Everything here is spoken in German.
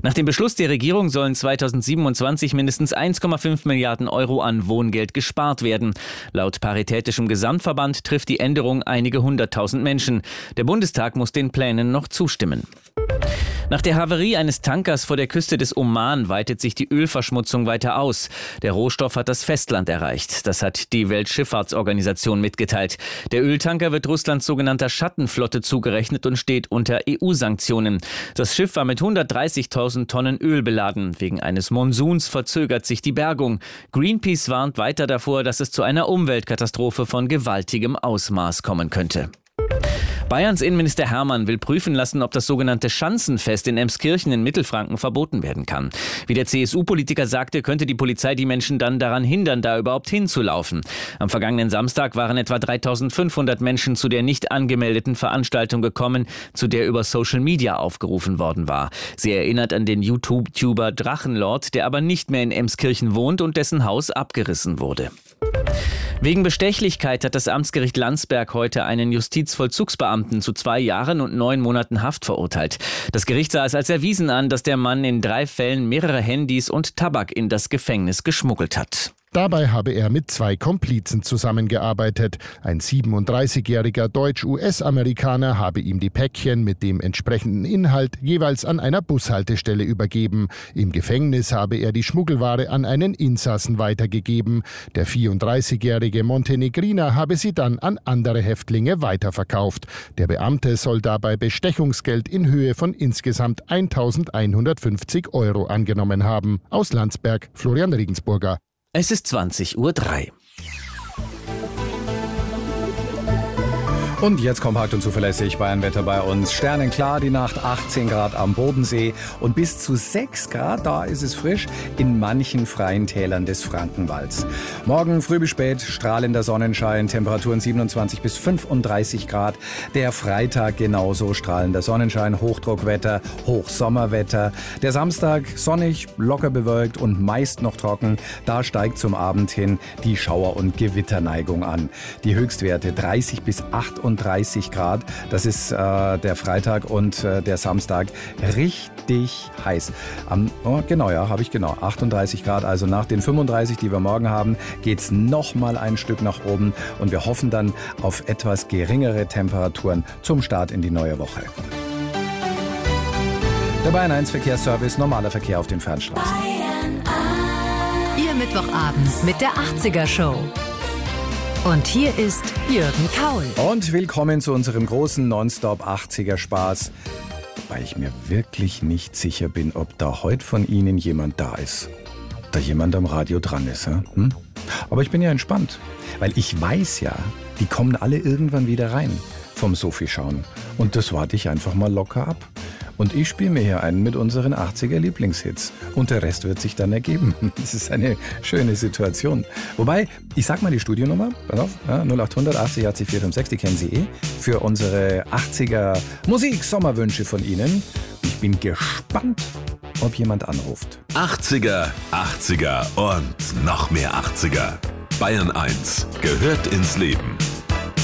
Nach dem Beschluss der Regierung sollen 2027 mindestens 1,5 Milliarden Euro an Wohngeld gespart werden. Laut Paritätischem Gesamtverband trifft die Änderung einige 100.000 Menschen. Der Bundestag muss den Plänen noch zustimmen. Nach der Havarie eines Tankers vor der Küste des Oman weitet sich die Ölverschmutzung weiter aus. Der Rohstoff hat das Festland erreicht. Das hat die Weltschifffahrtsorganisation mitgeteilt. Der Öltanker wird Russlands sogenannter Schattenflotte zugerechnet und steht unter EU-Sanktionen. Das Schiff war mit 130.000 Tonnen Öl beladen. Wegen eines Monsuns verzögert sich die Bergung. Greenpeace warnt weiter davor, dass es zu einer Umweltkatastrophe von gewaltigem Ausmaß kommen könnte. Bayerns Innenminister Hermann will prüfen lassen, ob das sogenannte Schanzenfest in Emskirchen in Mittelfranken verboten werden kann. Wie der CSU-Politiker sagte, könnte die Polizei die Menschen dann daran hindern, da überhaupt hinzulaufen. Am vergangenen Samstag waren etwa 3.500 Menschen zu der nicht angemeldeten Veranstaltung gekommen, zu der über Social Media aufgerufen worden war. Sie erinnert an den YouTube-Tuber Drachenlord, der aber nicht mehr in Emskirchen wohnt und dessen Haus abgerissen wurde. Wegen Bestechlichkeit hat das Amtsgericht Landsberg heute einen Justizvollzugsbeamten zu 2 Jahren und 9 Monaten Haft verurteilt. Das Gericht sah es als erwiesen an, dass der Mann in 3 Fällen mehrere Handys und Tabak in das Gefängnis geschmuggelt hat. Dabei habe er mit 2 Komplizen zusammengearbeitet. Ein 37-jähriger Deutsch-US-Amerikaner habe ihm die Päckchen mit dem entsprechenden Inhalt jeweils an einer Bushaltestelle übergeben. Im Gefängnis habe er die Schmuggelware an einen Insassen weitergegeben. Der 34-jährige Montenegriner habe sie dann an andere Häftlinge weiterverkauft. Der Beamte soll dabei Bestechungsgeld in Höhe von insgesamt 1.150 Euro angenommen haben. Aus Landsberg, Florian Regensburger. Es ist 20:03 Uhr. Und jetzt kompakt und zuverlässig Bayernwetter bei uns. Sternenklar die Nacht, 18 Grad am Bodensee und bis zu 6 Grad, da ist es frisch, in manchen freien Tälern des Frankenwalds. Morgen früh bis spät strahlender Sonnenschein, Temperaturen 27 bis 35 Grad. Der Freitag genauso strahlender Sonnenschein, Hochdruckwetter, Hochsommerwetter. Der Samstag sonnig, locker bewölkt und meist noch trocken. Da steigt zum Abend hin die Schauer- und Gewitterneigung an. Die Höchstwerte 30 bis 38 Grad. Das ist der Freitag und der Samstag richtig heiß. Habe ich 38 Grad. Also nach den 35, die wir morgen haben, geht's noch mal ein Stück nach oben und wir hoffen dann auf etwas geringere Temperaturen zum Start in die neue Woche. Der Bayern 1 Verkehrsservice, normaler Verkehr auf den Fernstraßen. Ihr Mittwochabend mit der 80er Show. Und hier ist Jürgen Kaul. Und willkommen zu unserem großen Nonstop 80er Spaß. Wobei ich mir wirklich nicht sicher bin, ob da heute von Ihnen jemand da ist. Da jemand am Radio dran ist. Aber ich bin ja entspannt, weil ich weiß ja, die kommen alle irgendwann wieder rein vom Sophie-Schauen. Und das warte ich einfach mal locker ab. Und ich spiele mir hier einen mit unseren 80er Lieblingshits. Und der Rest wird sich dann ergeben. Das ist eine schöne Situation. Wobei, ich sag mal die Studionummer. Pass auf, 0800 80 80 456, die kennen Sie eh. Für unsere 80er Musik-Sommerwünsche von Ihnen. Ich bin gespannt, ob jemand anruft. 80er, 80er und noch mehr 80er. Bayern 1 gehört ins Leben.